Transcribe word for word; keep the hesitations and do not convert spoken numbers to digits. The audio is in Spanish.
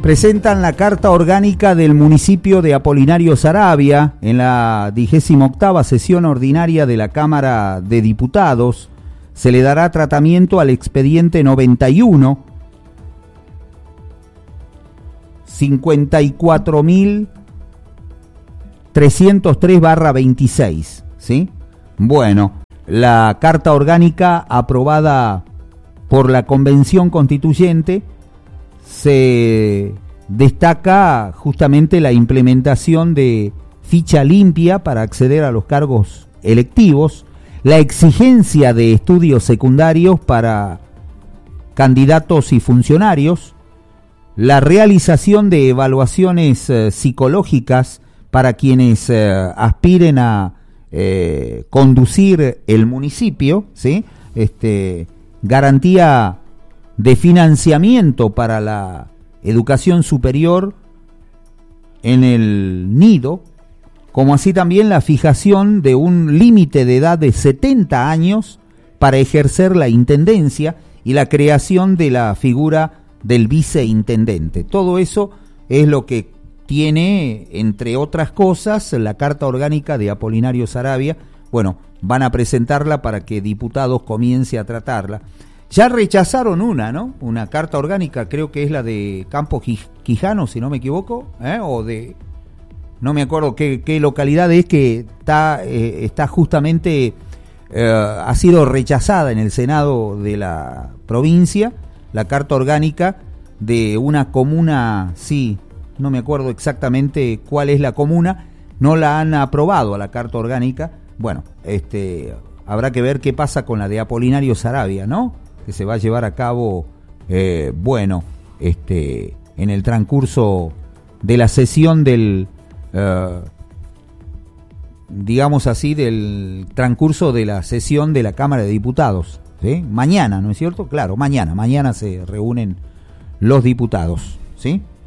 presentan la carta orgánica del municipio de Apolinario Saravia en la vigésima octava sesión ordinaria de la Cámara de Diputados. Se le dará tratamiento al expediente noventa y uno, cincuenta y cuatro mil trescientos tres barra veintiséis, ¿sí? Bueno, la carta orgánica aprobada por la Convención Constituyente se destaca justamente la implementación de ficha limpia para acceder a los cargos electivos, la exigencia de estudios secundarios para candidatos y funcionarios, la realización de evaluaciones eh, psicológicas para quienes eh, aspiren a eh, conducir el municipio, ¿sí? Este, garantía de financiamiento para la educación superior en el nido, como así también la fijación de un límite de edad de setenta años para ejercer la intendencia y la creación de la figura del viceintendente. Todo eso es lo que tiene, entre otras cosas, la carta orgánica de Apolinario Saravia. Bueno, van a presentarla para que diputados comience a tratarla. Ya rechazaron una, ¿no? Una carta orgánica, creo que es la de Campo Quijano, si no me equivoco, ¿eh? O de... no me acuerdo qué, qué localidad es que está, eh, está justamente, eh, ha sido rechazada en el Senado de la provincia, la carta orgánica de una comuna, sí, no me acuerdo exactamente cuál es la comuna, no la han aprobado a la carta orgánica. Bueno, este, habrá que ver qué pasa con la de Apolinario Saravia, ¿no? Que se va a llevar a cabo, eh, bueno, este, en el transcurso de la sesión del, uh, digamos así, del transcurso de la sesión de la Cámara de Diputados, ¿sí? Mañana, ¿no es cierto? Claro, mañana, mañana se reúnen los diputados, ¿sí?